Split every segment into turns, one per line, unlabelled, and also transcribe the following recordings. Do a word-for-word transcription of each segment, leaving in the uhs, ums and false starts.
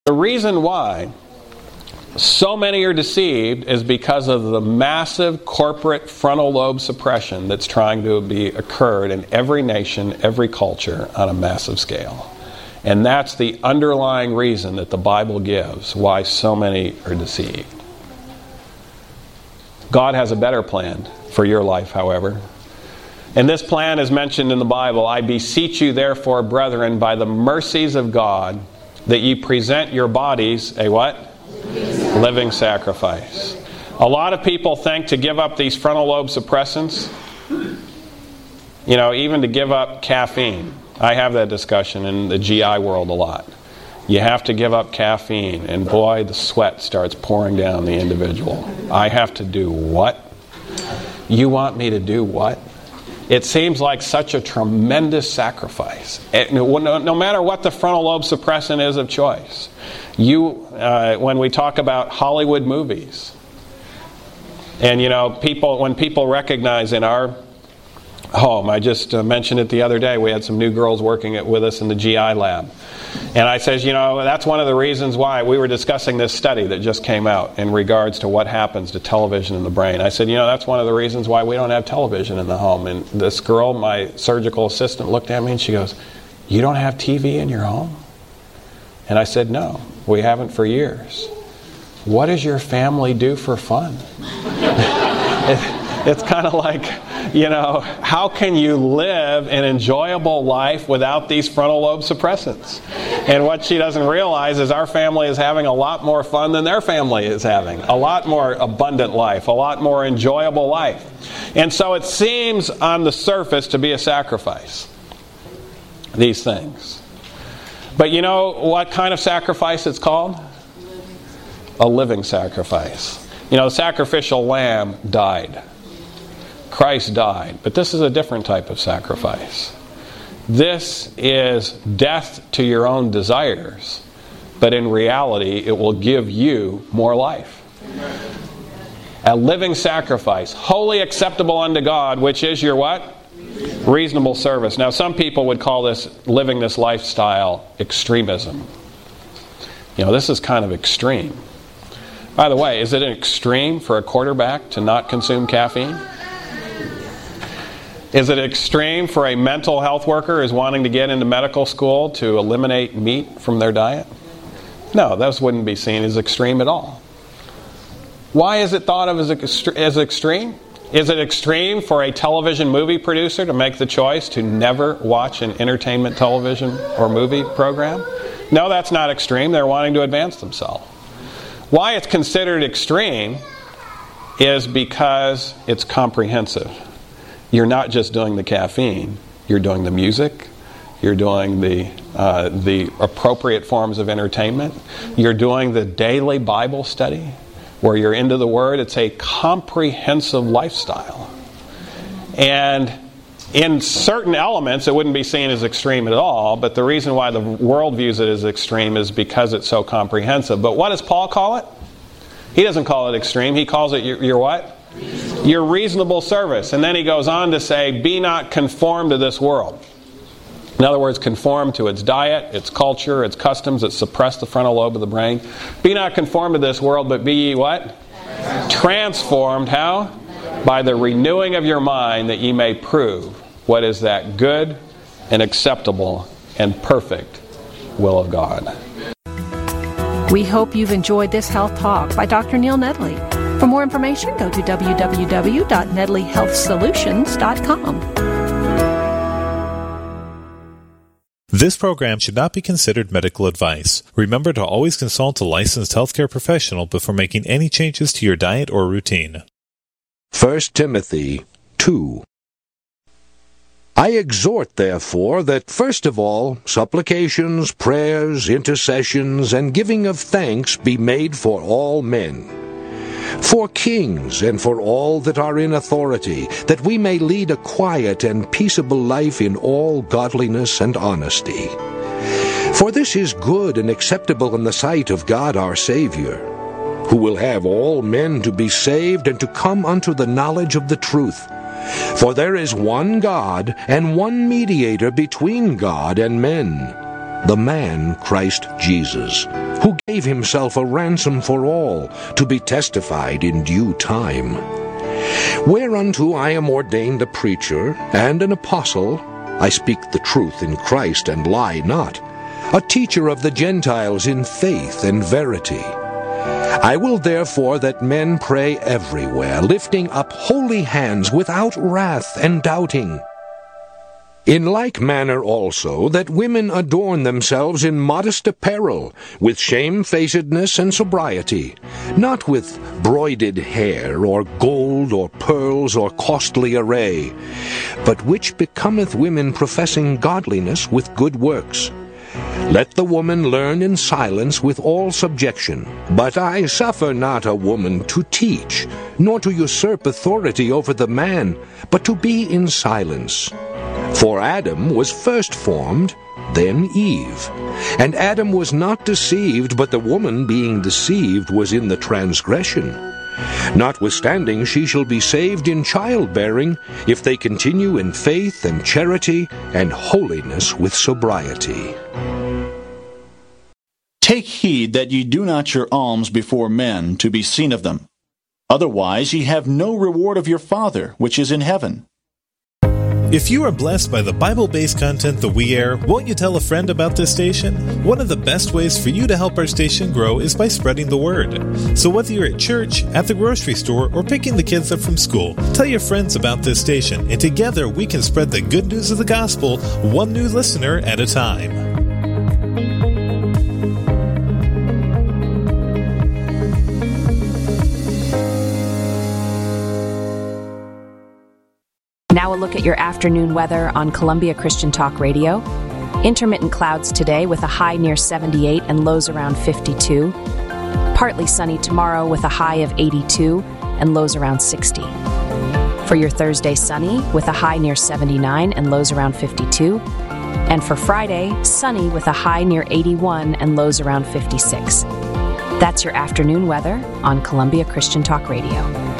The reason why so many are deceived is because of the massive corporate frontal lobe suppression that's trying to be occurred in every nation, every culture on a massive scale. And that's the underlying reason that the Bible gives why so many are deceived. God has a better plan for your life, however. And this plan is mentioned in the Bible. I beseech you, therefore, brethren, by the mercies of God, that ye present your bodies a what? Living sacrifice. A lot of people think to give up these frontal lobe suppressants, you know, even to give up caffeine. I have that discussion in the G I world a lot. You have to give up caffeine, and boy, the sweat starts pouring down the individual. I have to do what? You want me to do what? It seems like such a tremendous sacrifice. It, no, no matter what the frontal lobe suppressant is of choice. You, uh, when we talk about Hollywood movies, and you know, people, when people recognize in our home, I just uh, mentioned it the other day, we had some new girls working it with us in the G I lab. And I says, you know, that's one of the reasons why we were discussing this study that just came out in regards to what happens to television in the brain. I said, you know, that's one of the reasons why we don't have television in the home. And this girl, my surgical assistant, looked at me and she goes, you don't have T V in your home? And I said, no, we haven't for years. What does your family do for fun? it, it's kind of like, you know, how can you live an enjoyable life without these frontal lobe suppressants? And what she doesn't realize is our family is having a lot more fun than their family is having. A lot more abundant life, a lot more enjoyable life. And so it seems on the surface to be a sacrifice, these things. But you know what kind of sacrifice it's called? A living sacrifice. You know, the sacrificial lamb died. Christ died. But this is a different type of sacrifice. This is death to your own desires, but in reality, it will give you more life. A living sacrifice, wholly acceptable unto God, which is your what? Reasonable service. Now, some people would call this, living this lifestyle, extremism. You know, this is kind of extreme. By the way, is it an extreme for a quarterback to not consume caffeine? Is it extreme for a mental health worker who's wanting to get into medical school to eliminate meat from their diet? No, those wouldn't be seen as extreme at all. Why is it thought of as, ext- as extreme? Is it extreme for a television movie producer to make the choice to never watch an entertainment television or movie program? No, that's not extreme. They're wanting to advance themselves. Why it's considered extreme is because it's comprehensive. You're not just doing the caffeine. You're doing the music. You're doing the uh, the appropriate forms of entertainment. You're doing the daily Bible study where you're into the Word. It's a comprehensive lifestyle. And in certain elements, it wouldn't be seen as extreme at all, but the reason why the world views it as extreme is because it's so comprehensive. But what does Paul call it? He doesn't call it extreme. He calls it your, your what? Reasonable. Your reasonable service. And then he goes on to say, be not conformed to this world. In other words, conform to its diet, its culture, its customs that suppress the frontal lobe of the brain. Be not conformed to this world, but be ye what? Transformed. How? By the renewing of your mind, that ye may prove what is that good and acceptable and perfect will of God.
We hope you've enjoyed this health talk by Doctor Neil Nedley. For more information, go to w w w dot nedley health solutions dot com.
This program should not be considered medical advice. Remember to always consult a licensed healthcare professional before making any changes to your diet or routine.
First Timothy two. I exhort, therefore, that first of all supplications, prayers, intercessions, and giving of thanks be made for all men, for kings, and for all that are in authority, that we may lead a quiet and peaceable life in all godliness and honesty. For this is good and acceptable in the sight of God our Savior, who will have all men to be saved and to come unto the knowledge of the truth. For there is one God, and one mediator between God and men, the man Christ Jesus, who gave himself a ransom for all, to be testified in due time. Whereunto I am ordained a preacher and an apostle, I speak the truth in Christ and lie not, a teacher of the Gentiles in faith and verity. I will therefore that men pray everywhere, lifting up holy hands without wrath and doubting. In like manner also that women adorn themselves in modest apparel, with shamefacedness and sobriety, not with broided hair, or gold, or pearls, or costly array, but which becometh women professing godliness with good works. Let the woman learn in silence with all subjection. But I suffer not a woman to teach, nor to usurp authority over the man, but to be in silence. For Adam was first formed, then Eve. And Adam was not deceived, but the woman being deceived was in the transgression. Notwithstanding, she shall be saved in childbearing, if they continue in faith and charity and holiness with sobriety.
Take heed that ye do not your alms before men, to be seen of them. Otherwise ye have no reward of your Father which is in heaven.
If you are blessed by the Bible-based content that we air, won't you tell a friend about this station? One of the best ways for you to help our station grow is by spreading the word. So whether you're at church, at the grocery store, or picking the kids up from school, tell your friends about this station, and together we can spread the good news of the gospel, one new listener at a time.
Now a look at your afternoon weather on Columbia Christian Talk Radio. Intermittent clouds today with a high near seventy-eight and lows around fifty-two. Partly sunny tomorrow with a high of eighty-two and lows around sixty. For your Thursday, sunny with a high near seventy-nine and lows around fifty-two. And for Friday, sunny with a high near eighty-one and lows around fifty-six. That's your afternoon weather on Columbia Christian Talk Radio.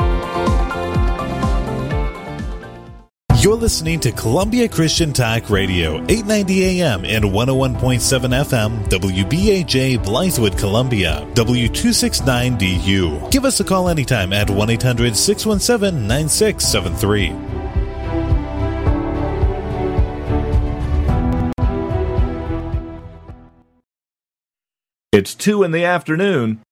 You're listening to Columbia Christian Talk Radio, eight ninety A M and one oh one point seven F M, W B A J, Blythewood, Columbia, W two sixty-nine D U. Give us a call anytime at one eight hundred six one seven nine six seven three.
It's two in the afternoon.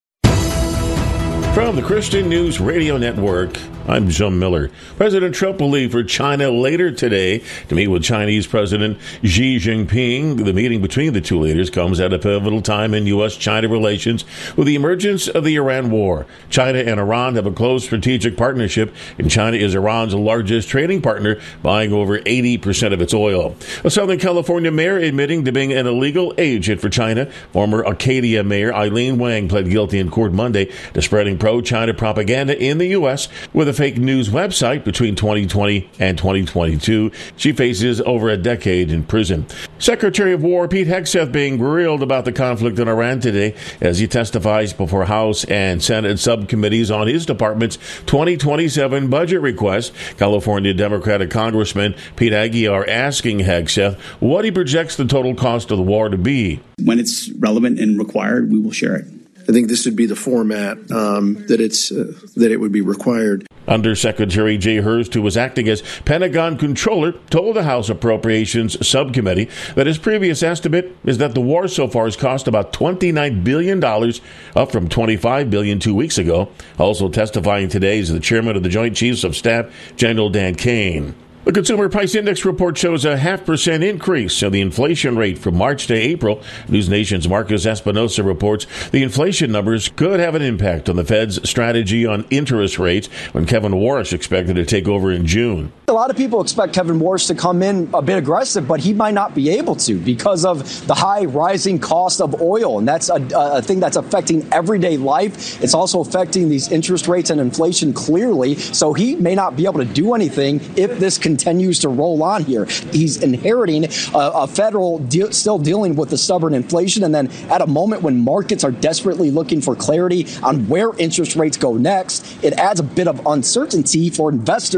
From the Christian News Radio Network, I'm Jim Miller. President Trump will leave for China later today to meet with Chinese President Xi Jinping. The meeting between the two leaders comes at a pivotal time in U S China relations with the emergence of the Iran war. China and Iran have a close strategic partnership, and China is Iran's largest trading partner, buying over eighty percent of its oil. A Southern California mayor admitting to being an illegal agent for China. Former Acadia Mayor Eileen Wang pled guilty in court Monday to spreading pro-China propaganda in the U S with a fake news website between twenty twenty and twenty twenty-two. She faces over a decade in prison. Secretary of War Pete Hegseth being grilled about the conflict in Iran today as he testifies before House and Senate subcommittees on his department's twenty twenty-seven budget request. California Democratic Congressman Pete Aguilar asking Hegseth what he projects the total cost of the war to be.
When it's relevant and required, we will share it.
I think this would be the format um, that it's uh, that it would be required.
Undersecretary Jay Hurst, who was acting as Pentagon controller, told the House Appropriations Subcommittee that his previous estimate is that the war so far has cost about twenty-nine billion dollars, up from twenty-five billion dollars two weeks ago. Also testifying today is the chairman of the Joint Chiefs of Staff, General Dan Kane. The Consumer Price Index report shows a half percent increase in the inflation rate from March to April. News Nation's Marcus Espinosa reports the inflation numbers could have an impact on the Fed's strategy on interest rates when Kevin Warsh expected to take over in June.
A lot of people expect Kevin Warsh to come in a bit aggressive, but he might not be able to because of the high rising cost of oil. And that's a, a thing that's affecting everyday life. It's also affecting these interest rates and inflation clearly. So he may not be able to do anything if this continues to roll on here. He's inheriting a, a federal de- still dealing with the stubborn inflation. And then at a moment when markets are desperately looking for clarity on where interest rates go next, it adds a bit of uncertainty for investors.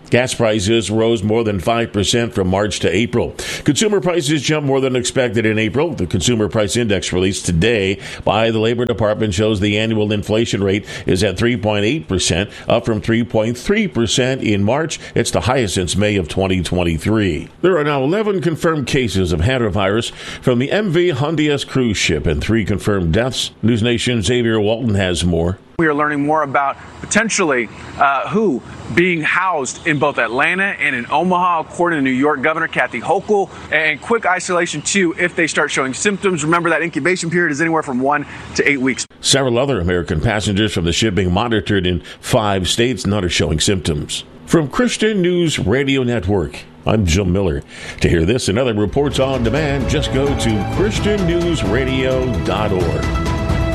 Gas prices rose more than five percent from March to April. Consumer prices jumped more than expected in April. The Consumer Price Index released today by the Labor Department shows the annual inflation rate is at three point eight percent, up from three point three percent in March. It's the highest since May of twenty twenty-three. There are now eleven confirmed cases of hantavirus from the M V Hondias cruise ship and three confirmed deaths. News Nation Xavier Walton has more.
We are learning more about potentially uh, who being housed in both Atlanta and in Omaha, according to New York Governor Kathy Hochul. And quick isolation, too, if they start showing symptoms. Remember, that incubation period is anywhere from one to eight weeks.
Several other American passengers from the ship being monitored in five states, none are showing symptoms. From Christian News Radio Network, I'm Jim Miller. To hear this and other reports on demand, just go to christian news radio dot org.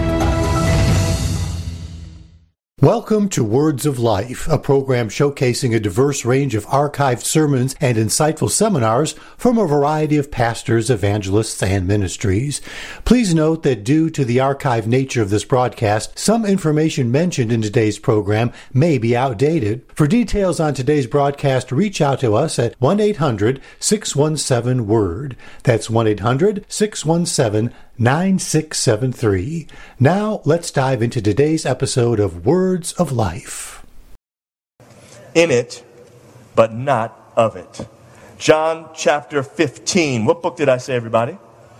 Welcome to Words of Life, a program showcasing a diverse range of archived sermons and insightful seminars from a variety of pastors, evangelists, and ministries. Please note that due to the archived nature of this broadcast, some information mentioned in today's program may be outdated. For details on today's broadcast, reach out to us at one eight hundred six one seven word. That's one eight hundred six one seven nine six seven three. Now, let's dive into today's episode of Words of Life.
In it, but not of it. John chapter fifteen. What book did I say, everybody?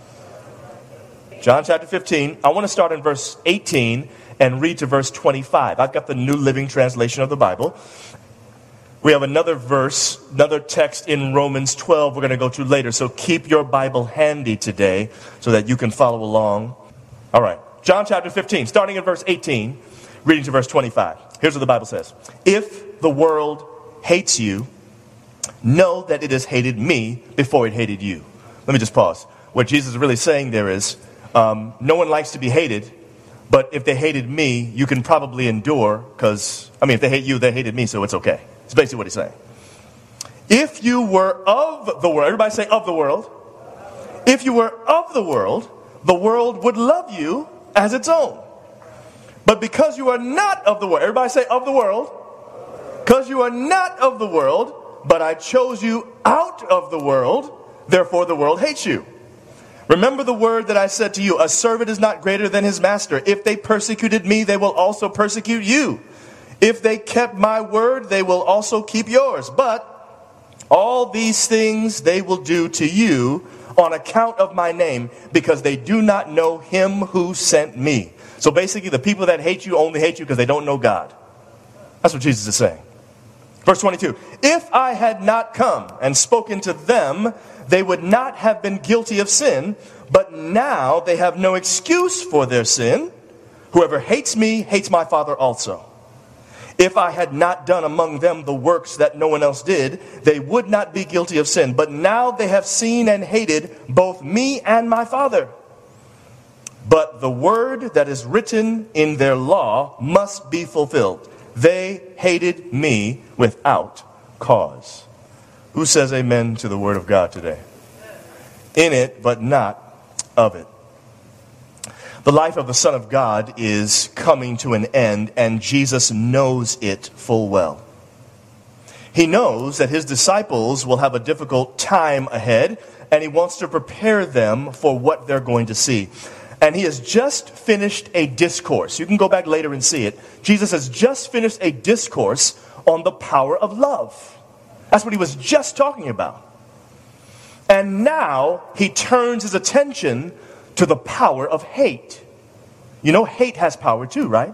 John chapter fifteen. I want to start in verse eighteen and read to verse twenty-five. I've got the New Living Translation of the Bible. We have another verse, another text in Romans twelve we're going to go to later. So keep your Bible handy today so that you can follow along. All right. John chapter fifteen, starting in verse eighteen, reading to verse twenty-five. Here's what the Bible says. If the world hates you, know that it has hated me before it hated you. Let me just pause. What Jesus is really saying there is, um, no one likes to be hated, but if they hated me, you can probably endure because, I mean, if they hate you, they hated me, so it's okay. It's basically what he's saying. If you were of the world, everybody say of the world. If you were of the world, the world would love you as its own. But because you are not of the world, everybody say of the world. Because you are not of the world, but I chose you out of the world, therefore the world hates you. Remember the word that I said to you, a servant is not greater than his master. If they persecuted me, they will also persecute you. If they kept my word, they will also keep yours. But all these things they will do to you on account of my name, because they do not know him who sent me. So basically, the people that hate you only hate you because they don't know God. That's what Jesus is saying. Verse twenty-two, if I had not come and spoken to them, they would not have been guilty of sin, but now they have no excuse for their sin. Whoever hates me hates my Father also. If I had not done among them the works that no one else did, they would not be guilty of sin. But now they have seen and hated both me and my Father. But the word that is written in their law must be fulfilled. They hated me without cause. Who says amen to the word of God today? In it, but not of it. The life of the Son of God is coming to an end, and Jesus knows it full well. He knows that his disciples will have a difficult time ahead, and he wants to prepare them for what they're going to see. And he has just finished a discourse. You can go back later and see it. Jesus has just finished a discourse on the power of love. That's what he was just talking about. And now he turns his attention to the power of hate. You know, hate has power too, right?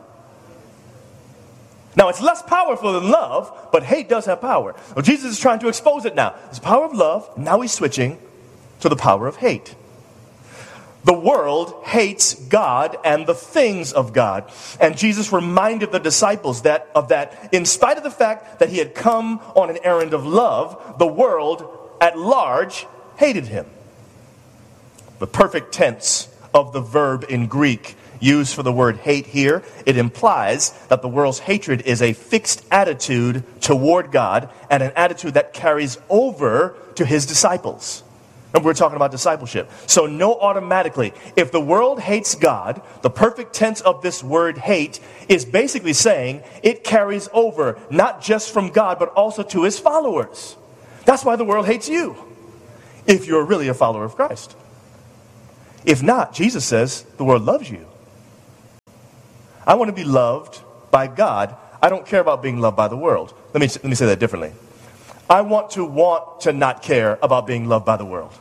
Now, it's less powerful than love, but hate does have power. Well, Jesus is trying to expose it now. It's the power of love. Now he's switching to the power of hate. The world hates God and the things of God. And Jesus reminded the disciples that of that in spite of the fact that he had come on an errand of love, the world at large hated him. The perfect tense of the verb in Greek used for the word hate here, it implies that the world's hatred is a fixed attitude toward God and an attitude that carries over to his disciples. And we're talking about discipleship. So know automatically, if the world hates God, the perfect tense of this word hate is basically saying it carries over not just from God, but also to his followers. That's why the world hates you, if you're really a follower of Christ. If not, Jesus says the world loves you. I want to be loved by God. I don't care about being loved by the world. Let me, let me say that differently. I want to want to not care about being loved by the world.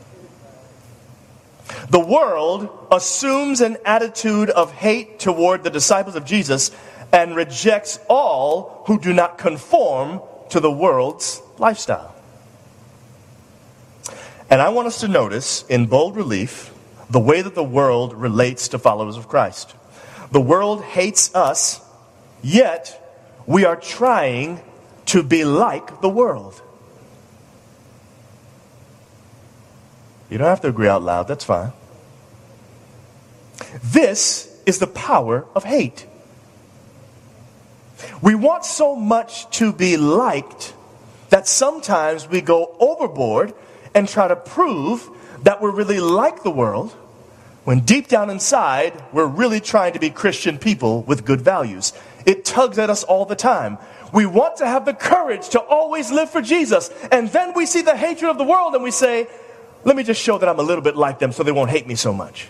The world assumes an attitude of hate toward the disciples of Jesus and rejects all who do not conform to the world's lifestyle. And I want us to notice in bold relief the way that the world relates to followers of Christ. The world hates us, yet we are trying to be like the world. You don't have to agree out loud, that's fine. This is the power of hate. We want so much to be liked that sometimes we go overboard and try to prove that we're really like the world, when deep down inside, we're really trying to be Christian people with good values. It tugs at us all the time. We want to have the courage to always live for Jesus. And then we see the hatred of the world and we say, let me just show that I'm a little bit like them so they won't hate me so much.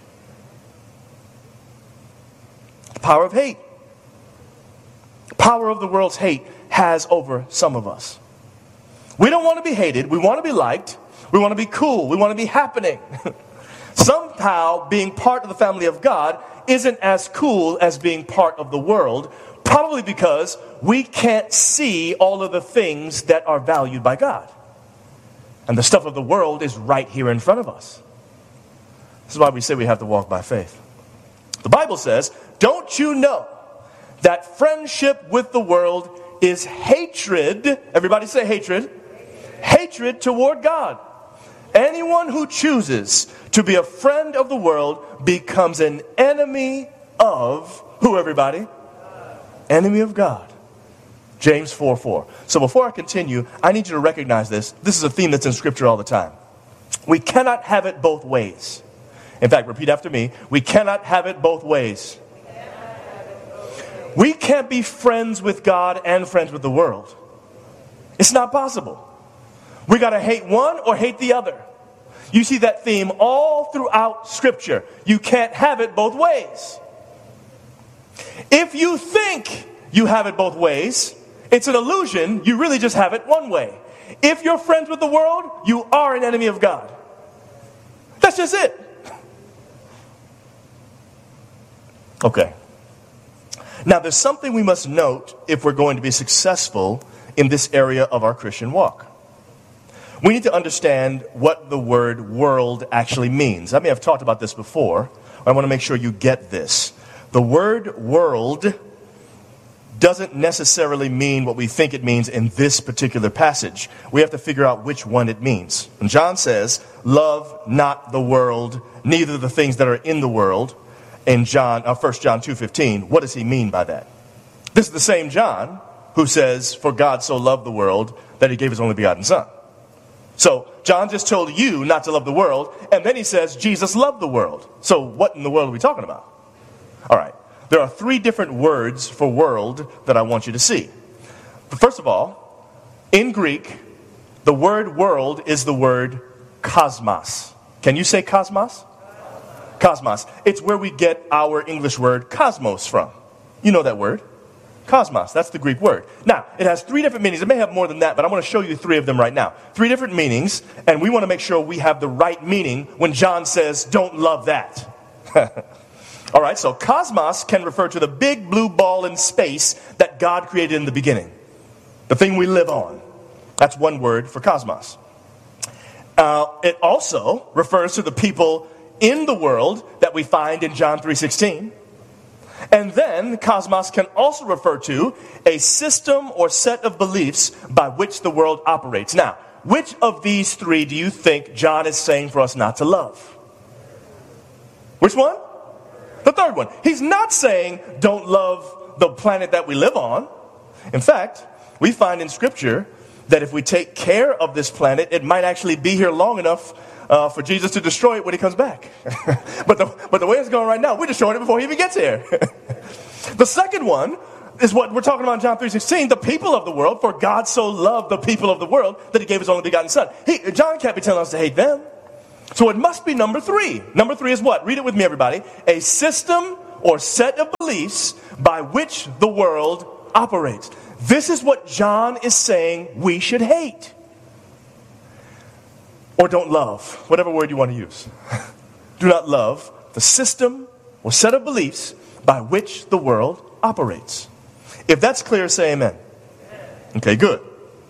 The power of hate. The power of the world's hate has over some of us. We don't want to be hated. We want to be liked. We want to be cool. We want to be happening. Somehow, being part of the family of God isn't as cool as being part of the world, probably because we can't see all of the things that are valued by God. And the stuff of the world is right here in front of us. This is why we say we have to walk by faith. The Bible says, don't you know that friendship with the world is hatred? Everybody say hatred. Hatred toward God. Anyone who chooses to be a friend of the world becomes an enemy of who, everybody? Enemy of God. James four four. So before I continue, I need you to recognize this. This is a theme that's in Scripture all the time. We cannot have it both ways. In fact, repeat after me. We cannot have it both ways. We can't be friends with God and friends with the world. It's not possible. We got to hate one or hate the other. You see that theme all throughout Scripture. You can't have it both ways. If you think you have it both ways, it's an illusion. You really just have it one way. If you're friends with the world, you are an enemy of God. That's just it. Okay. Now, there's something we must note if we're going to be successful in this area of our Christian walk. We need to understand what the word world actually means. I may have talked about this before. I want to make sure you get this. The word world doesn't necessarily mean what we think it means in this particular passage. We have to figure out which one it means. And John says, love not the world, neither the things that are in the world. In John, uh, First John two fifteen, what does he mean by that? This is the same John who says, for God so loved the world that he gave his only begotten son. So John just told you not to love the world, and then he says Jesus loved the world. So what in the world are we talking about? All right. There are three different words for world that I want you to see. But first of all, in Greek, the word world is the word cosmos. Can you say cosmos? Cosmos. It's where we get our English word cosmos from. You know that word. Cosmos. That's the Greek word. Now, it has three different meanings. It may have more than that, but I want to show you three of them right now. Three different meanings, and we want to make sure we have the right meaning when John says, don't love that. All right, so cosmos can refer to the big blue ball in space that God created in the beginning. The thing we live on. That's one word for cosmos. Uh, it also refers to the people in the world that we find in John three sixteen. And then cosmos can also refer to a system or set of beliefs by which the world operates. Now, which of these three do you think John is saying for us not to love? Which one? The third one. He's not saying don't love the planet that we live on. In fact, we find in Scripture that if we take care of this planet, it might actually be here long enough uh, for Jesus to destroy it when he comes back. but, the, but the way it's going right now, we're destroying it before he even gets here. The second one is what we're talking about in John three sixteen, the people of the world, for God so loved the people of the world that he gave his only begotten son. He, John can't be telling us to hate them. So it must be number three. Number three is what? Read it with me, everybody. A system or set of beliefs by which the world operates. This is what John is saying we should hate. Or don't love, whatever word you want to use. Do not love the system or set of beliefs by which the world operates. If that's clear, say amen. Okay, good.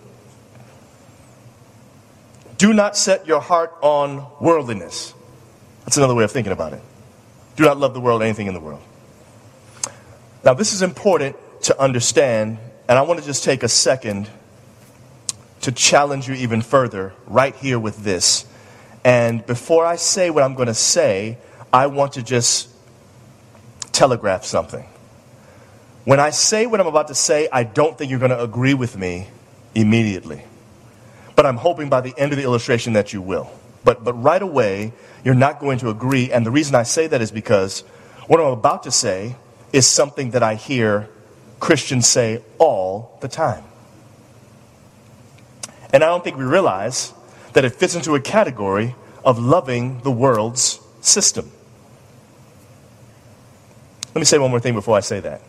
Do not set your heart on worldliness. That's another way of thinking about it. Do not love the world, anything in the world. Now, this is important to understand, and I want to just take a second to challenge you even further right here with this. And before I say what I'm going to say, I want to just telegraph something. When I say what I'm about to say, I don't think you're going to agree with me immediately. But I'm hoping by the end of the illustration that you will. But but right away, you're not going to agree. And the reason I say that is because what I'm about to say is something that I hear Christians say all the time. And I don't think we realize that it fits into a category of loving the world's system. Let me say one more thing before I say that.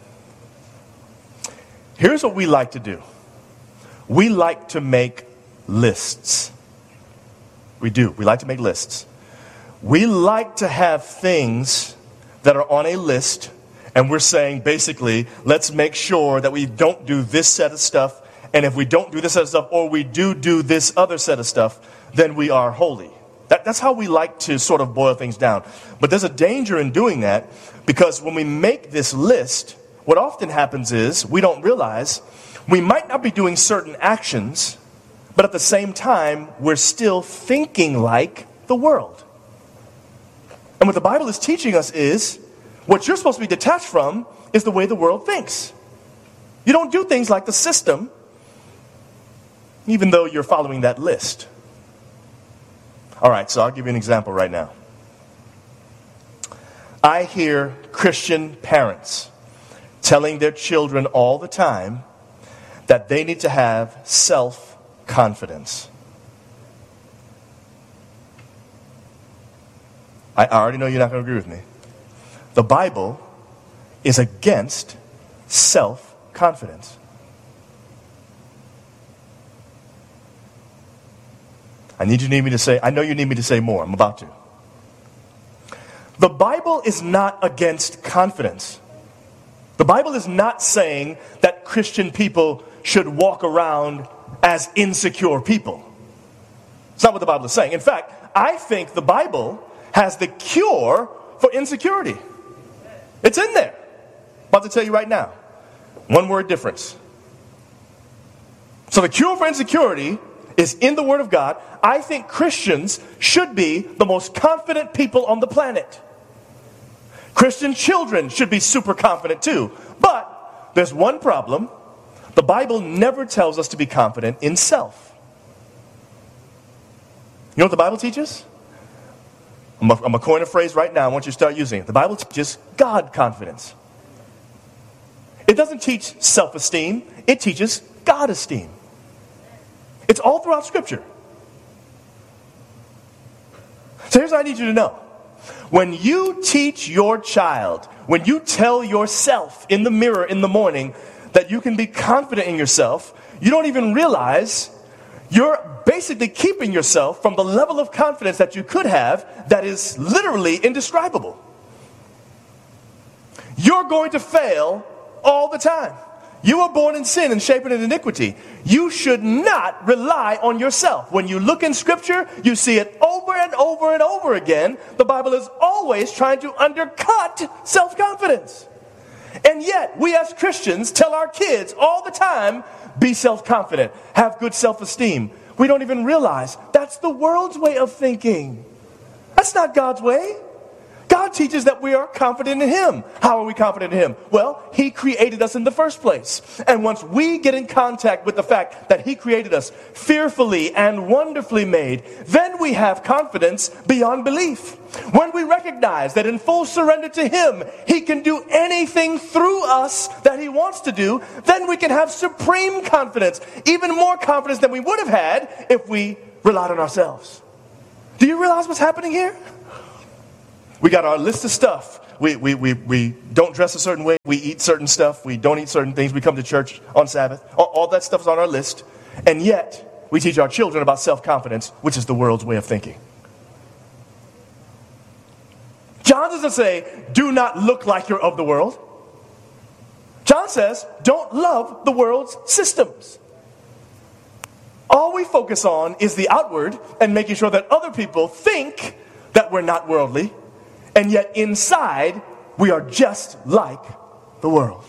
Here's what we like to do. We like to make lists. We do. We like to make lists. We like to have things that are on a list, and we're saying basically, let's make sure that we don't do this set of stuff, and if we don't do this set of stuff, or we do do this other set of stuff, then we are holy. That, that's how we like to sort of boil things down. But there's a danger in doing that, because when we make this list, what often happens is we don't realize we might not be doing certain actions, but at the same time, we're still thinking like the world. And what the Bible is teaching us is, what you're supposed to be detached from is the way the world thinks. You don't do things like the system, even though you're following that list. All right, so I'll give you an example right now. I hear Christian parents telling their children all the time that they need to have self-confidence. I already know you're not going to agree with me. The Bible is against self-confidence. I need you need me to say, I know you need me to say more. I'm about to. The Bible is not against confidence. The Bible is not saying that Christian people should walk around as insecure people. It's not what the Bible is saying. In fact, I think the Bible has the cure for insecurity. It's in there. I'm about to tell you right now. One word difference. So the cure for insecurity is in the Word of God. I think Christians should be the most confident people on the planet. Christian children should be super confident too. But there's one problem. The Bible never tells us to be confident in self. You know what the Bible teaches? I'm going to coin a phrase right now. I want you to start using it. The Bible teaches God confidence. It doesn't teach self-esteem. It teaches God esteem. It's all throughout Scripture. So here's what I need you to know. When you teach your child, when you tell yourself in the mirror in the morning that you can be confident in yourself, you don't even realize you're basically keeping yourself from the level of confidence that you could have that is literally indescribable. You're going to fail all the time. You were born in sin and shaped in iniquity. You should not rely on yourself. When you look in Scripture, you see it over and over and over again. The Bible is always trying to undercut self-confidence. And yet, we as Christians tell our kids all the time, be self-confident, have good self-esteem. We don't even realize that's the world's way of thinking. That's not God's way. God God teaches that we are confident in Him. How are we confident in Him? Well, He created us in the first place. And once we get in contact with the fact that He created us fearfully and wonderfully made, then we have confidence beyond belief. When we recognize that in full surrender to Him, He can do anything through us that He wants to do, then we can have supreme confidence, even more confidence than we would have had if we relied on ourselves. Do you realize what's happening here? We got our list of stuff. We, we, we, we don't dress a certain way. We eat certain stuff. We don't eat certain things. We come to church on Sabbath. All, all that stuff is on our list. And yet, we teach our children about self-confidence, which is the world's way of thinking. John doesn't say, do not look like you're of the world. John says, don't love the world's systems. All we focus on is the outward and making sure that other people think that we're not worldly. And yet inside, we are just like the world.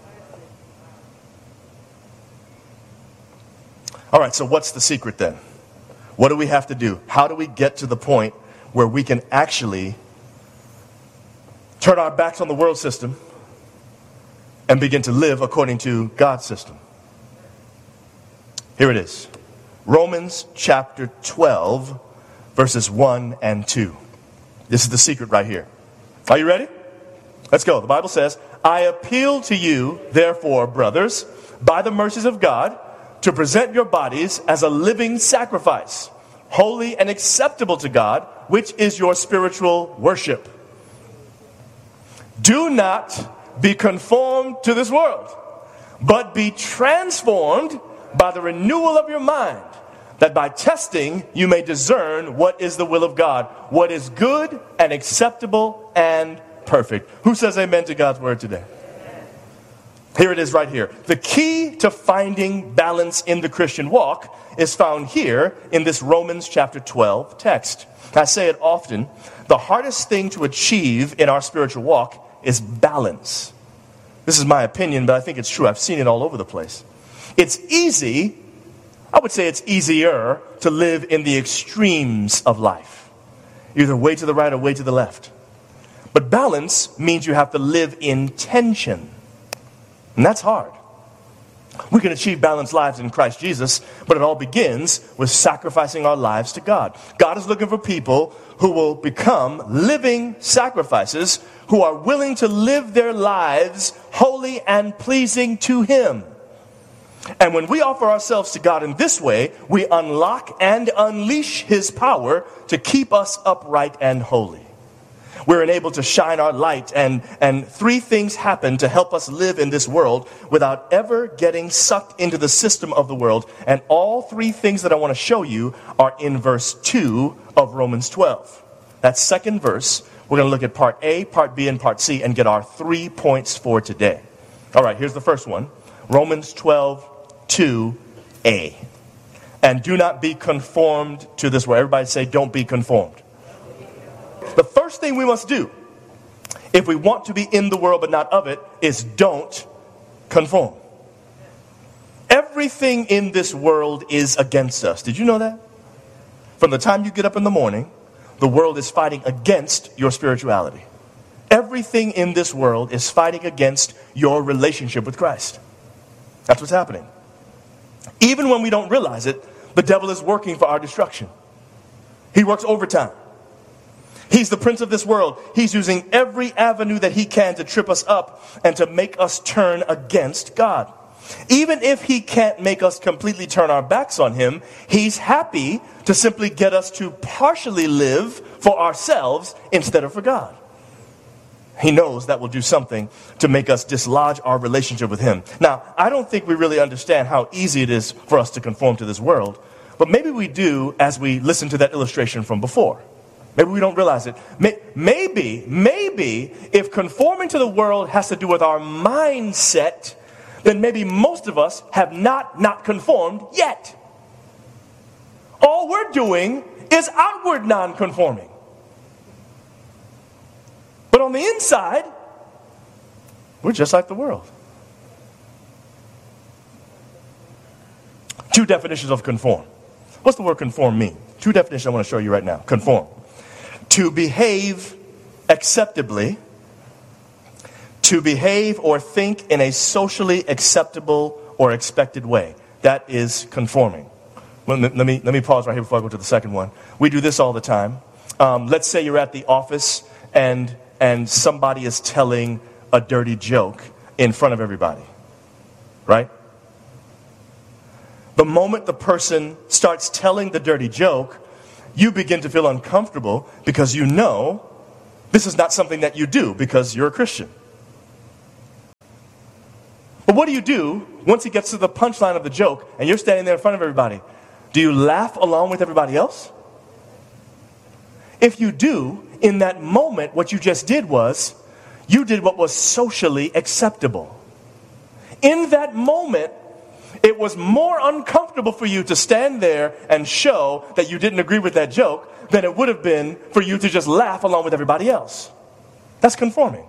All right, so what's the secret then? What do we have to do? How do we get to the point where we can actually turn our backs on the world system and begin to live according to God's system? Here it is. Romans chapter twelve, verses one and two. This is the secret right here. Are you ready? Let's go. The Bible says, I appeal to you, therefore, brothers, by the mercies of God, to present your bodies as a living sacrifice, holy and acceptable to God, which is your spiritual worship. Do not be conformed to this world, but be transformed by the renewal of your mind, that by testing you may discern what is the will of God, what is good and acceptable and perfect. Who says amen to God's word today? Here it is right here. The key to finding balance in the Christian walk is found here in this Romans chapter twelve text. I say it often, the hardest thing to achieve in our spiritual walk is balance. This is my opinion, but I think it's true. I've seen it all over the place. It's easy, I would say it's easier to live in the extremes of life. Either way to the right or way to the left. But balance means you have to live in tension. And that's hard. We can achieve balanced lives in Christ Jesus, but it all begins with sacrificing our lives to God. God is looking for people who will become living sacrifices, who are willing to live their lives holy and pleasing to Him. And when we offer ourselves to God in this way, we unlock and unleash His power to keep us upright and holy. We're enabled to shine our light, and, and three things happen to help us live in this world without ever getting sucked into the system of the world. And all three things that I want to show you are in verse two of Romans twelve. That second verse, we're going to look at part A, part B, and part C and get our three points for today. All right, here's the first one. Romans twelve, two A. And do not be conformed to this world. Everybody say, don't be conformed. The first thing we must do, if we want to be in the world but not of it, is don't conform. Everything in this world is against us. Did you know that? From the time you get up in the morning, the world is fighting against your spirituality. Everything in this world is fighting against your relationship with Christ. That's what's happening. Even when we don't realize it, the devil is working for our destruction. He works overtime. He's the prince of this world. He's using every avenue that he can to trip us up and to make us turn against God. Even if he can't make us completely turn our backs on him, he's happy to simply get us to partially live for ourselves instead of for God. He knows that will do something to make us dislodge our relationship with him. Now, I don't think we really understand how easy it is for us to conform to this world, but maybe we do as we listen to that illustration from before. Maybe we don't realize it. Maybe, maybe if conforming to the world has to do with our mindset, then maybe most of us have not not conformed yet. All we're doing is outward non-conforming. But on the inside, we're just like the world. Two definitions of conform. What's the word conform mean? Two definitions I want to show you right now. Conform. To behave acceptably, to behave or think in a socially acceptable or expected way. That is conforming. Let me, let me, let me pause right here before I go to the second one. We do this all the time. Um, let's say you're at the office and and somebody is telling a dirty joke in front of everybody, right? The moment the person starts telling the dirty joke, you begin to feel uncomfortable because you know this is not something that you do because you're a Christian. But what do you do once he gets to the punchline of the joke and you're standing there in front of everybody? Do you laugh along with everybody else? If you do, in that moment, what you just did was, you did what was socially acceptable. In that moment, it was more uncomfortable for you to stand there and show that you didn't agree with that joke than it would have been for you to just laugh along with everybody else. That's conforming.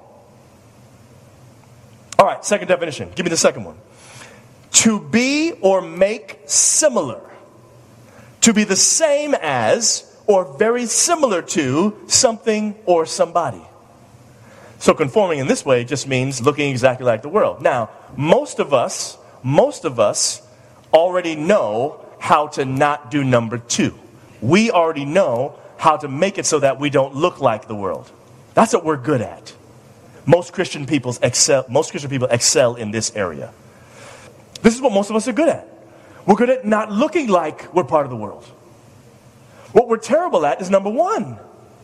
All right, second definition. Give me the second one. To be or make similar. To be the same as or very similar to something or somebody. So conforming in this way just means looking exactly like the world. Now, most of us, most of us already know how to not do number two. We already know how to make it so that we don't look like the world. That's what we're good at. Most Christian people excel, most Christian people excel in this area. This is what most of us are good at. We're good at not looking like we're part of the world. What we're terrible at is number one.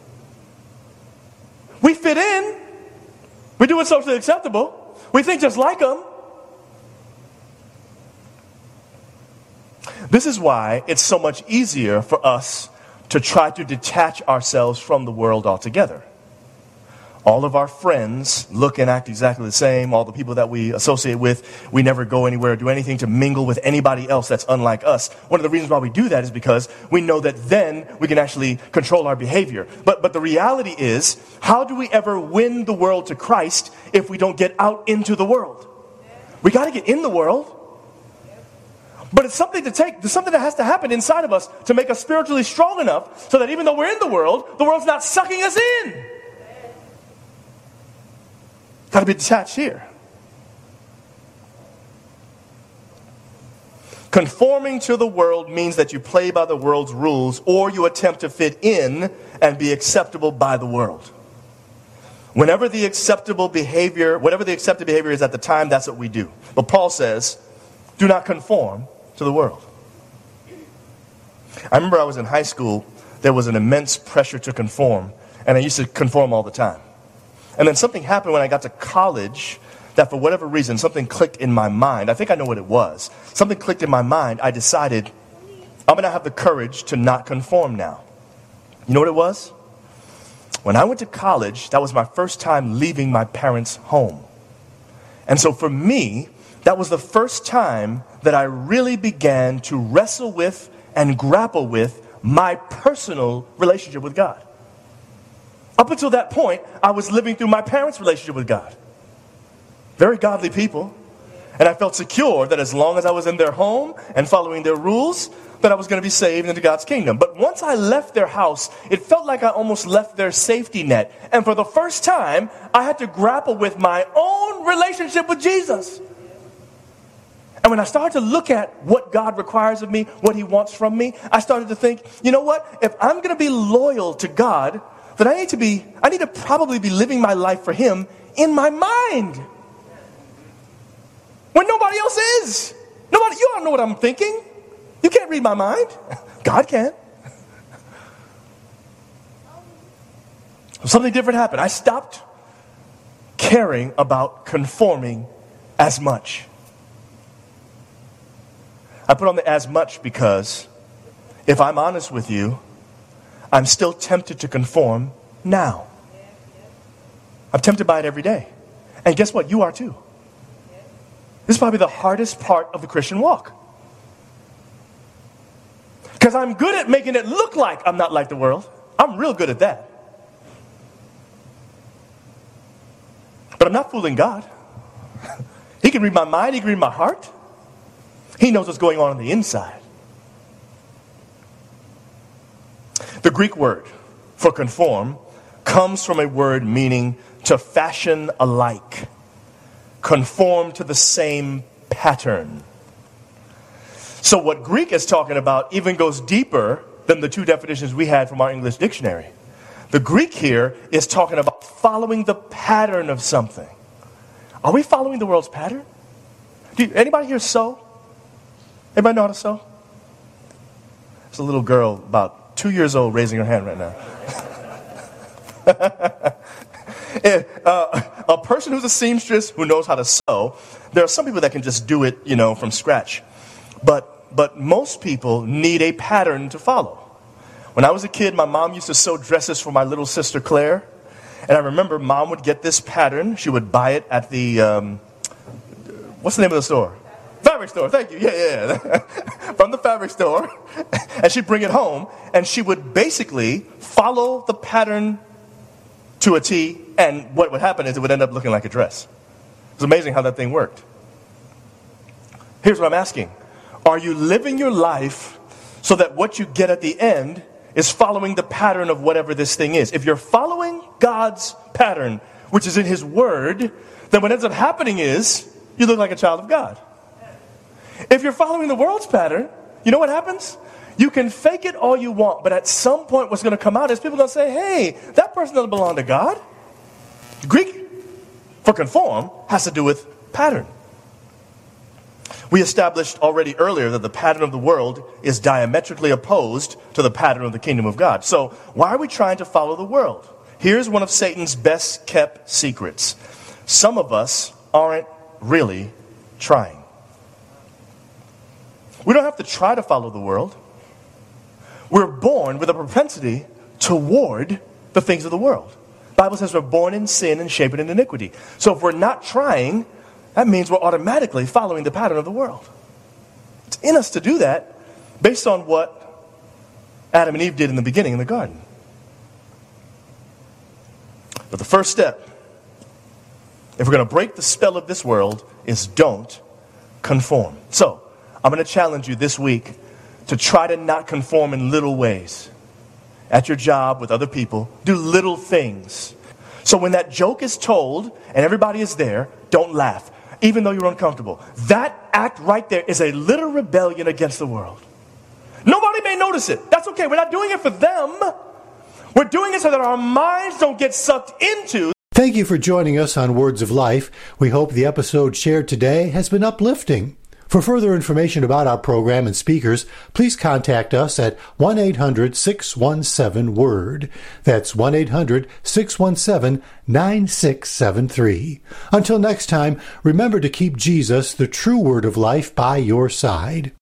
We fit in. We do what's socially acceptable. We think just like them. This is why it's so much easier for us to try to detach ourselves from the world altogether. All of our friends look and act exactly the same. All the people that we associate with, we never go anywhere or do anything to mingle with anybody else that's unlike us. One of the reasons why we do that is because we know that then we can actually control our behavior. But but the reality is, how do we ever win the world to Christ if we don't get out into the world? We got to get in the world. But it's something to take, there's something that has to happen inside of us to make us spiritually strong enough so that even though we're in the world, the world's not sucking us in. Got to be detached here. Conforming to the world means that you play by the world's rules or you attempt to fit in and be acceptable by the world. Whenever the acceptable behavior, whatever the accepted behavior is at the time, that's what we do. But Paul says, do not conform to the world. I remember I was in high school, there was an immense pressure to conform, and I used to conform all the time. And then something happened when I got to college that for whatever reason, something clicked in my mind. I think I know what it was. Something clicked in my mind. I decided I'm going to have the courage to not conform now. You know what it was? When I went to college, that was my first time leaving my parents' home. And so for me, that was the first time that I really began to wrestle with and grapple with my personal relationship with God. Up until that point, I was living through my parents' relationship with God. Very godly people. And I felt secure that as long as I was in their home and following their rules, that I was going to be saved into God's kingdom. But once I left their house, it felt like I almost left their safety net. And for the first time, I had to grapple with my own relationship with Jesus. And when I started to look at what God requires of me, what He wants from me, I started to think, you know what? If I'm going to be loyal to God, then I need to be, I need to probably be living my life for Him in my mind. When nobody else is. Nobody, you don't know what I'm thinking. You can't read my mind. God can. Something different happened. I stopped caring about conforming as much. I put on the as much because if I'm honest with you, I'm still tempted to conform now. I'm tempted by it every day. And guess what? You are too. This is probably the hardest part of the Christian walk. Because I'm good at making it look like I'm not like the world. I'm real good at that. But I'm not fooling God. He can read my mind. He can read my heart. He knows what's going on on the inside. The Greek word for conform comes from a word meaning to fashion alike, conform to the same pattern. So what Greek is talking about even goes deeper than the two definitions we had from our English dictionary. The Greek here is talking about following the pattern of something. Are we following the world's pattern? Do you, anybody here sew? Anybody know how to sew? There's a little girl about two years old raising her hand right now. And, uh, a person who's a seamstress who knows how to sew, there are some people that can just do it, you know, from scratch. But but most people need a pattern to follow. When I was a kid, my mom used to sew dresses for my little sister Claire. And I remember mom would get this pattern. She would buy it at the, um, what's the name of the store? Fabric store, thank you. Yeah, yeah. From the fabric store. And she'd bring it home. And she would basically follow the pattern to a T. And what would happen is it would end up looking like a dress. It's amazing how that thing worked. Here's what I'm asking. Are you living your life so that what you get at the end is following the pattern of whatever this thing is? If you're following God's pattern, which is in His Word, then what ends up happening is you look like a child of God. If you're following the world's pattern, you know what happens? You can fake it all you want, but at some point what's going to come out is people are going to say, hey, that person doesn't belong to God. Greek for conform has to do with pattern. We established already earlier that the pattern of the world is diametrically opposed to the pattern of the kingdom of God. So why are we trying to follow the world? Here's one of Satan's best kept secrets. Some of us aren't really trying. We don't have to try to follow the world. We're born with a propensity toward the things of the world. The Bible says we're born in sin and shaped in iniquity. So if we're not trying, that means we're automatically following the pattern of the world. It's in us to do that based on what Adam and Eve did in the beginning in the garden. But the first step, if we're going to break the spell of this world, is don't conform. So, I'm going to challenge you this week to try to not conform in little ways. At your job, with other people, do little things. So when that joke is told and everybody is there, don't laugh, even though you're uncomfortable. That act right there is a little rebellion against the world. Nobody may notice it. That's okay. We're not doing it for them. We're doing it so that our minds don't get sucked into.
Thank you for joining us on Words of Life. We hope the episode shared today has been uplifting. For further information about our program and speakers, please contact us at one eight hundred six one seven WORD. That's one eight hundred six one seven nine six seven three. Until next time, remember to keep Jesus, the true Word of Life, by your side.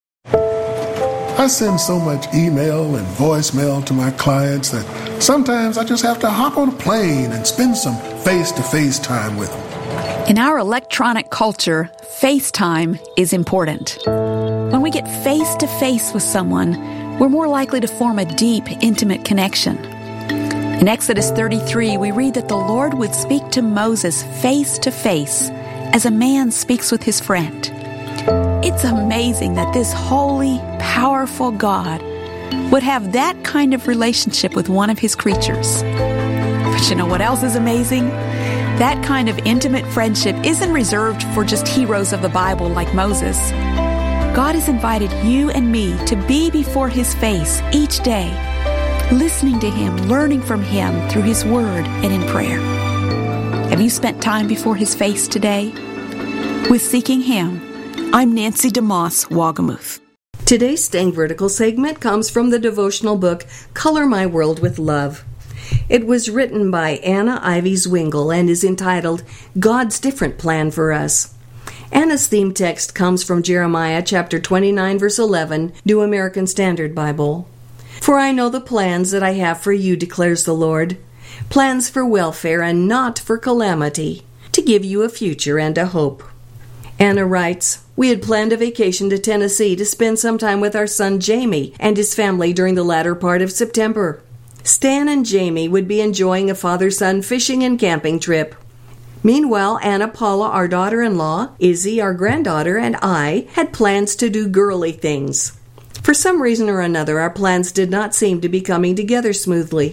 I send so much email and voicemail to my clients that sometimes I just have to hop on a plane and spend some face-to-face time with them.
In our electronic culture, FaceTime is important. When we get face-to-face with someone, we're more likely to form a deep, intimate connection. In Exodus thirty-three, we read that the Lord would speak to Moses face-to-face as a man speaks with his friend. It's amazing that this holy, powerful God would have that kind of relationship with one of his creatures. But you know what else is amazing? That kind of intimate friendship isn't reserved for just heroes of the Bible like Moses. God has invited you and me to be before His face each day, listening to Him, learning from Him through His Word and in prayer. Have you spent time before His face today? With Seeking Him, I'm Nancy DeMoss Wagamuth.
Today's Staying Vertical segment comes from the devotional book, Color My World with Love. It was written by Anna Ivy Zwingle and is entitled, God's Different Plan for Us. Anna's theme text comes from Jeremiah chapter twenty-nine, verse eleven, New American Standard Bible. For I know the plans that I have for you, declares the Lord, plans for welfare and not for calamity, to give you a future and a hope. Anna writes, we had planned a vacation to Tennessee to spend some time with our son Jamie and his family during the latter part of September. Stan and Jamie would be enjoying a father-son fishing and camping trip. Meanwhile, Anna Paula, our daughter-in-law, Izzy, our granddaughter, and I had plans to do girly things. For some reason or another, our plans did not seem to be coming together smoothly.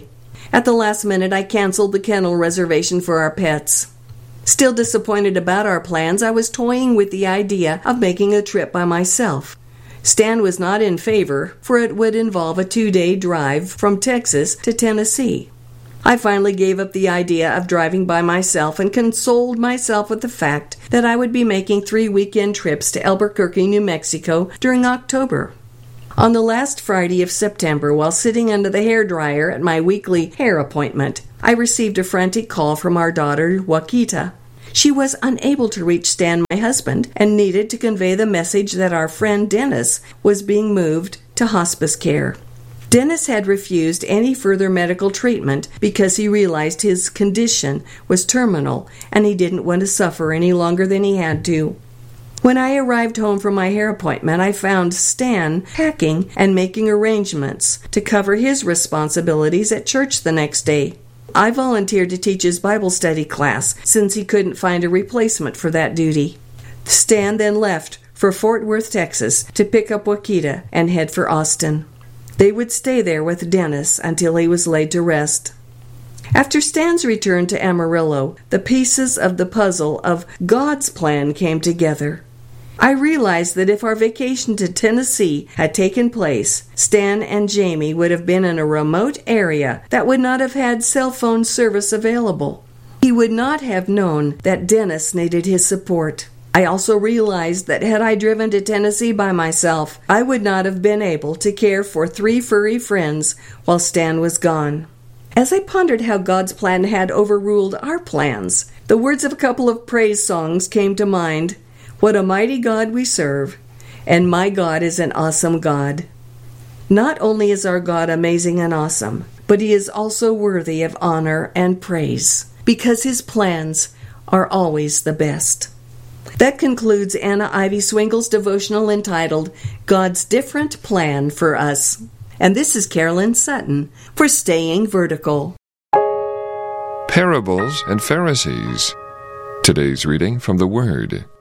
At the last minute, I canceled the kennel reservation for our pets. Still disappointed about our plans, I was toying with the idea of making a trip by myself. Stan was not in favor, for it would involve a two-day drive from Texas to Tennessee. I finally gave up the idea of driving by myself and consoled myself with the fact that I would be making three weekend trips to Albuquerque, New Mexico during October. On the last Friday of September, while sitting under the hairdryer at my weekly hair appointment, I received a frantic call from our daughter, Joaquita. She was unable to reach Stan, my husband, and needed to convey the message that our friend Dennis was being moved to hospice care. Dennis had refused any further medical treatment because he realized his condition was terminal and he didn't want to suffer any longer than he had to. When I arrived home from my hair appointment, I found Stan packing and making arrangements to cover his responsibilities at church the next day. I volunteered to teach his Bible study class since he couldn't find a replacement for that duty. Stan then left for Fort Worth, Texas to pick up Joaquita and head for Austin. They would stay there with Dennis until he was laid to rest. After Stan's return to Amarillo, the pieces of the puzzle of God's plan came together. I realized that if our vacation to Tennessee had taken place, Stan and Jamie would have been in a remote area that would not have had cell phone service available. He would not have known that Dennis needed his support. I also realized that had I driven to Tennessee by myself, I would not have been able to care for three furry friends while Stan was gone. As I pondered how God's plan had overruled our plans, the words of a couple of praise songs came to mind. What a mighty God we serve, and my God is an awesome God. Not only is our God amazing and awesome, but he is also worthy of honor and praise, because his plans are always the best. That concludes Anna Ivy Swingle's devotional entitled, God's Different Plan for Us. And this is Carolyn Sutton for Staying Vertical.
Parables and Pharisees. Today's reading from the Word.